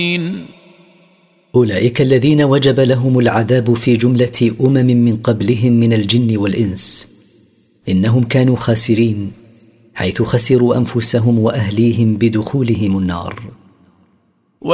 أولئك الذين وجب لهم العذاب في جملة من قبلهم من الجن والإنس، إنهم كانوا خاسرين، حيث خسروا أنفسهم وأهليهم بدخولهم النار.